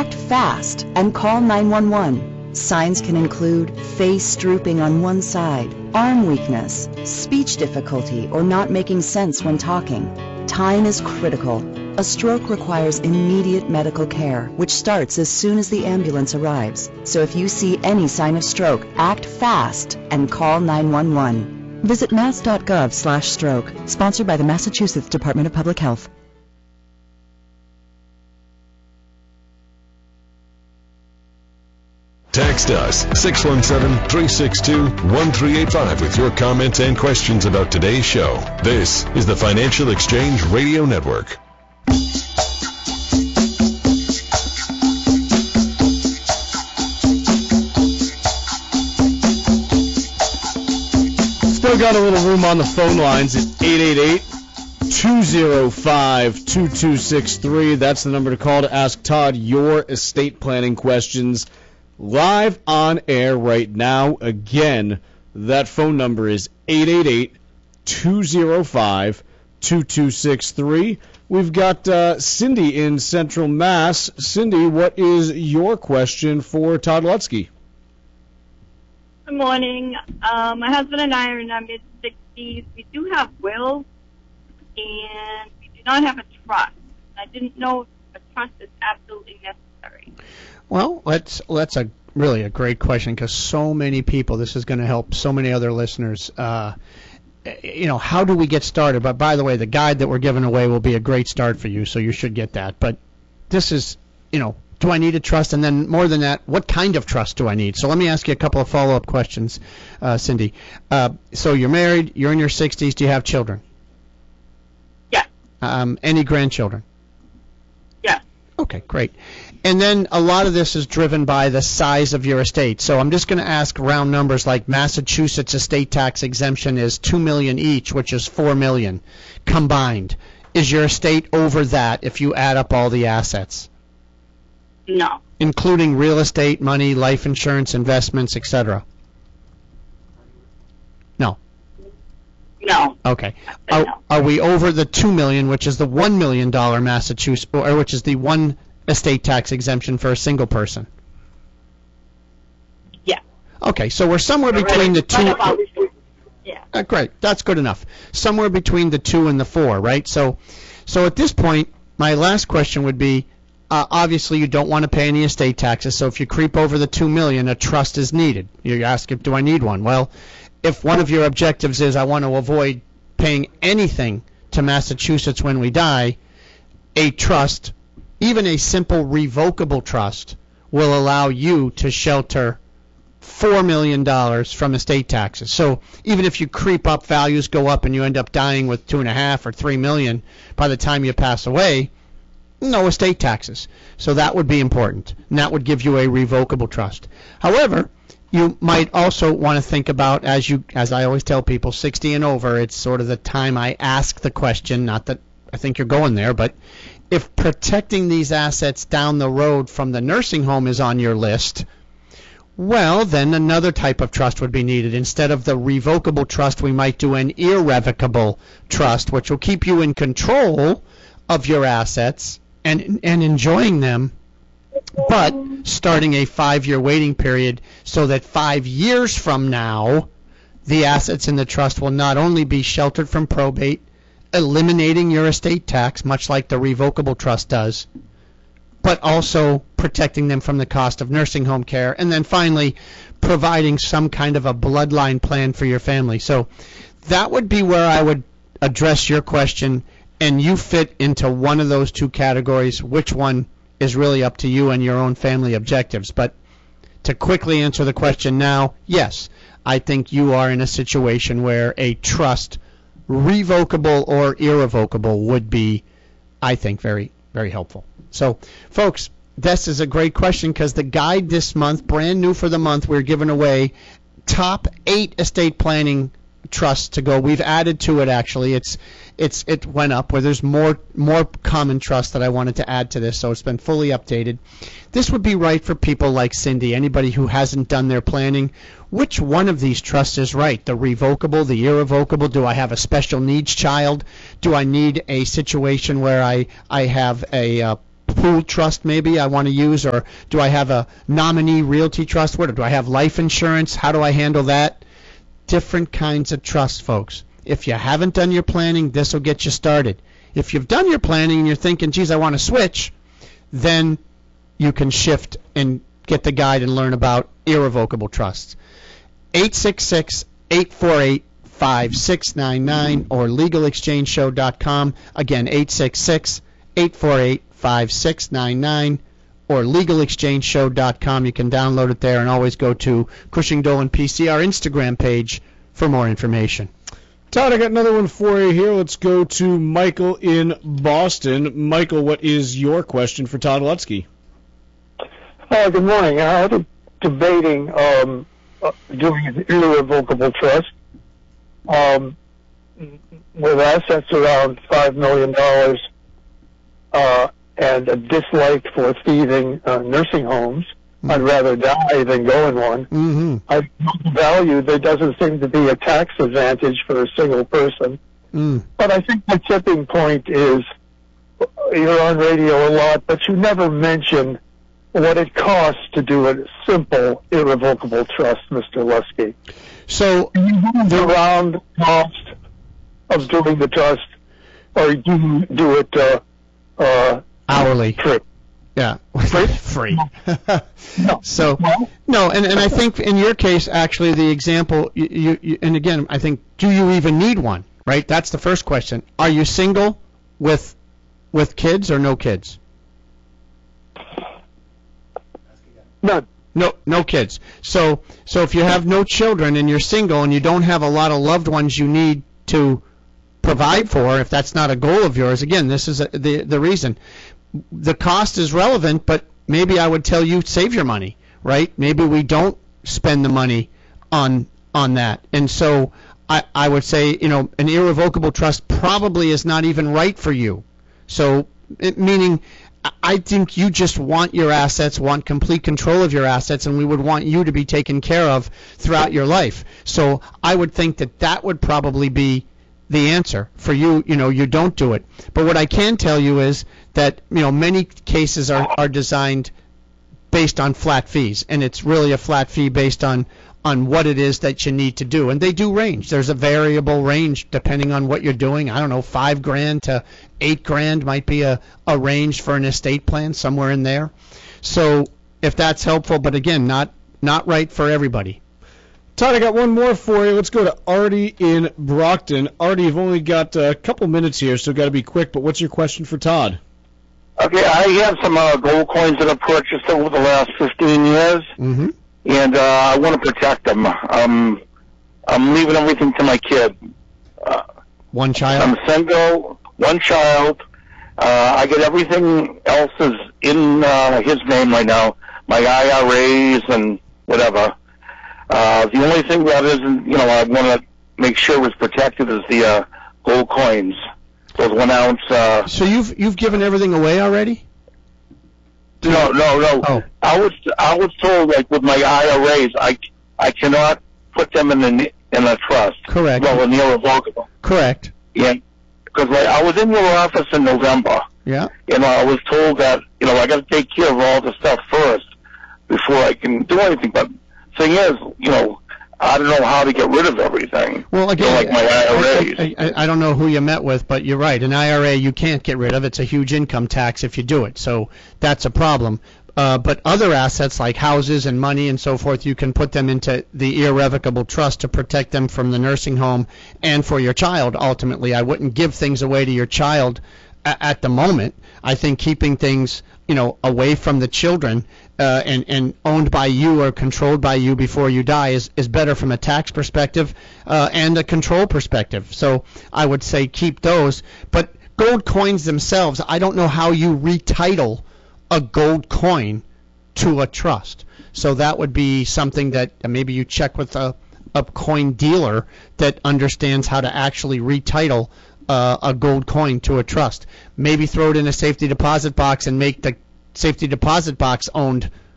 act fast and call 911. Signs can include face drooping on one side, arm weakness, speech difficulty, or not making sense when talking. Time is critical. A stroke requires immediate medical care, which starts as soon as the ambulance arrives. So if you see any sign of stroke, act fast and call 911. Visit mass.gov/stroke, sponsored by the Massachusetts Department of Public Health. Text us 617-362-1385 with your comments and questions about today's show. This is the Financial Exchange Radio Network. Still got a little room on the phone lines at 888-205-2263. That's the number to call to ask Todd your estate planning questions. Live on air right now. Again, that phone number is 888-205-2263. We've got Cindy in Central Mass. Cindy, what is your question for Todd Lutzke? Good morning. My husband and I are in our mid-60s. We do have wills, and we do not have a trust. I didn't know if a trust is absolutely necessary. Well, that's really a great question, because so many people, this is going to help so many other listeners. How do we get started? But by the way, the guide that we're giving away will be a great start for you, so you should get that. But this is, do I need a trust? And then more than that, what kind of trust do I need? So let me ask you a couple of follow-up questions, Cindy. So you're married, you're in your 60s, do you have children? Yeah. Any grandchildren? Yeah. Okay, great. And then a lot of this is driven by the size of your estate. So I'm just going to ask round numbers, like Massachusetts estate tax exemption is $2 million each, which is $4 million combined. Is your estate over that if you add up all the assets? No. Including real estate, money, life insurance, investments, etc.? No. No. Okay. No. Are we over the $2 million, which is the $1 million Massachusetts, or which is the one estate tax exemption for a single person? Yeah. Okay, so we're somewhere between the two. Yeah. Great, that's good enough. Somewhere between the 2 and the 4, right? So at this point, my last question would be, obviously you don't want to pay any estate taxes, so if you creep over the $2 million, a trust is needed. You ask, do I need one? Well, if one of your objectives is I want to avoid paying anything to Massachusetts when we die, a trust, even a simple revocable trust, will allow you to shelter $4 million from estate taxes. So even if you creep up, values go up, and you end up dying with $2.5 or $3 million by the time you pass away, no estate taxes. So that would be important, and that would give you a revocable trust. However, you might also want to think about, as I always tell people, 60 and over, it's sort of the time I ask the question, not that I think you're going there, but if protecting these assets down the road from the nursing home is on your list, well, then another type of trust would be needed. Instead of the revocable trust, we might do an irrevocable trust, which will keep you in control of your assets and enjoying them, but starting a 5-year waiting period so that 5 years from now, the assets in the trust will not only be sheltered from probate, eliminating your estate tax, much like the revocable trust does, but also protecting them from the cost of nursing home care, and then finally providing some kind of a bloodline plan for your family. So that would be where I would address your question, and you fit into one of those two categories. Which one is really up to you and your own family objectives. But to quickly answer the question now, yes, I think you are in a situation where a trust, revocable or irrevocable, would be, I think, very, very helpful. So, folks, this is a great question, because the guide this month, brand new for the month, we're giving away top 8 estate planning trusts to go. We've added to it, actually. It went up where there's more common trusts that I wanted to add to this, so it's been fully updated. This would be right for people like Cindy, anybody who hasn't done their planning. Which one of these trusts is right? The revocable, the irrevocable? Do I have a special needs child? Do I need a situation where I have a pool trust maybe I want to use, or do I have a nominee realty trust? What do I have? Life insurance? How do I handle that? Different kinds of trust, folks. If you haven't done your planning, this will get you started. If you've done your planning and you're thinking, geez, I want to switch, then you can shift and get the guide and learn about irrevocable trusts. 866-848-5699 or legalexchangeshow.com. Again, 866-848-5699 or legalexchangeshow.com. You can download it there, and always go to Cushing Dolan PC, our Instagram page, for more information. Todd, I got another one for you here. Let's go to Michael in Boston. Michael, what is your question for Todd Lutzke? Good morning. I was debating doing an irrevocable trust with assets around $5 million and a dislike for thieving nursing homes. Mm-hmm. I'd rather die than go in one. Mm-hmm. I value there doesn't seem to be a tax advantage for a single person. Mm. But I think the tipping point is, you're on radio a lot, but you never mention what it costs to do a simple irrevocable trust, Mr. Lusky. So the round cost of doing the trust, or do you do it hourly? Free. Yeah, free. No. So no, and I think in your case, actually, the example you and again, I think, do you even need one? Right. That's the first question. Are you single with kids or no kids? None. No kids. So if you have no children and you're single and you don't have a lot of loved ones you need to provide for, if that's not a goal of yours, again, this is the reason. The cost is relevant, but maybe I would tell you, save your money, right? Maybe we don't spend the money on that. And so I would say, an irrevocable trust probably is not even right for you. So meaning, I think you just want your assets, want complete control of your assets, and we would want you to be taken care of throughout your life. So I would think that would probably be the answer for you. You don't do it. But what I can tell you is that many cases are designed based on flat fees, and it's really a flat fee based on what it is that you need to do, and they do range. There's a variable range depending on what you're doing. I don't know, $5,000 to $8,000 might be a range for an estate plan, somewhere in there. So if that's helpful, but again, not right for everybody. Todd, I got one more for you. Let's go to Artie in Brockton. Artie, you've only got a couple minutes here, so got to be quick, but what's your question for Todd? Okay, I have some gold coins that I've purchased over the last 15 years, mm-hmm. and I want to protect them. I'm leaving everything to my kid. One child? I'm single, one child. I get everything else is in his name right now, my IRAs and whatever. The only thing that isn't, I want to make sure was protected is the gold coins. Those 1 ounce. So you've given everything away already? No. Oh. I was told, like, with my IRAs, I cannot put them in a trust. Correct. Well, in the irrevocable. Correct. Yeah. Because I was in your office in November. Yeah. And I was told that I got to take care of all the stuff first before I can do anything. But thing is, I don't know how to get rid of everything. Well, again, like my IRAs. I don't know who you met with, but you're right. An IRA you can't get rid of. It's a huge income tax if you do it. So that's a problem. But other assets like houses and money and so forth, you can put them into the irrevocable trust to protect them from the nursing home and for your child. Ultimately, I wouldn't give things away to your child at the moment. I think keeping things away from the children and owned by you or controlled by you before you die is better from a tax perspective and a control perspective. So I would say keep those. But gold coins themselves, I don't know how you retitle a gold coin to a trust. So that would be something that maybe you check with a coin dealer that understands how to actually retitle a gold coin to a trust. Maybe throw it in a safety deposit box and make the safety deposit box owned